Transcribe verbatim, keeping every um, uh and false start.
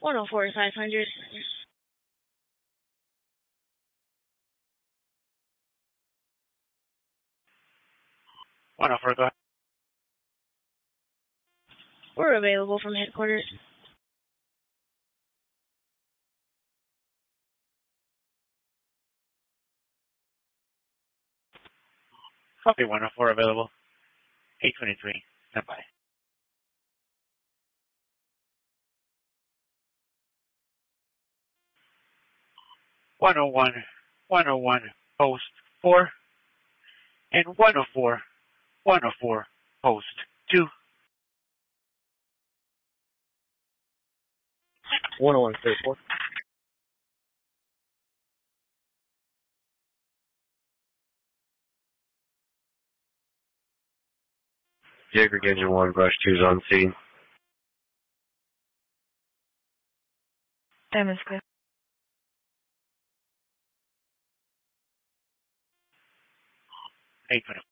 one oh four five hundred. one oh four, go ahead. We're available from headquarters. Copy one oh four available. eight twenty-three, stand by. one oh one, one oh one, post four, and one oh four, one oh four, post two. one oh one, clear four. Jaeger Engine one, Brush two's on scene. Diamond's clear. eight twenty.